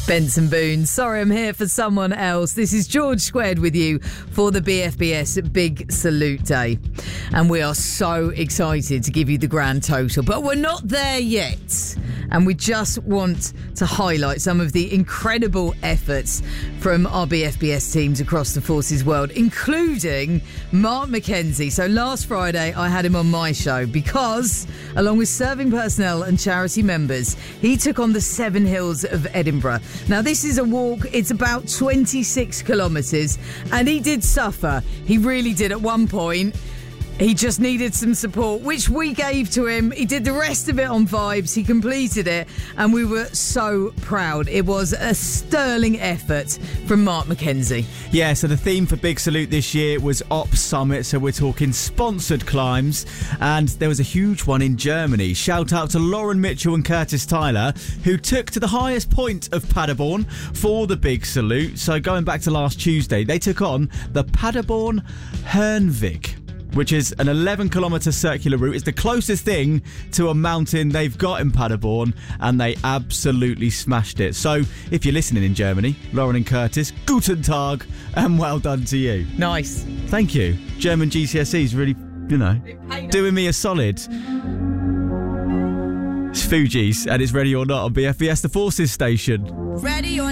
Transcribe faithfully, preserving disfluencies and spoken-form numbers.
Benson Boone, sorry I'm here for someone else. This is George Squared with you for the B F B S Big Salute Day. And we are so excited to give you the grand total, but we're not there yet. And we just want to highlight some of the incredible efforts from our B F B S teams across the Forces world, including Mark McKenzie. So last Friday, I had him on my show because, along with serving personnel and charity members, he took on the Seven Hills of Edinburgh. Now, this is a walk. It's about twenty-six kilometres, and he did suffer. He really did at one point. He just needed some support, which we gave to him. He did the rest of it on vibes. He completed it, and we were so proud. It was a sterling effort from Mark McKenzie. Yeah, so the theme for Big Salute this year was Op Summit, so we're talking sponsored climbs, and there was a huge one in Germany. Shout out to Lauren Mitchell and Curtis Tyler, who took to the highest point of Paderborn for the Big Salute. So going back to last Tuesday, they took on the Paderborn Hernvig, which is an eleven kilometre circular route. It's the closest thing to a mountain they've got in Paderborn, and they absolutely smashed it. So if you're listening in Germany, Lauren and Curtis, guten Tag, and well done to you. Nice. Thank you. German G C S Es really, you know, doing me a solid. It's Fugees, and it's Ready or Not on B F B S, the Forces station. Ready or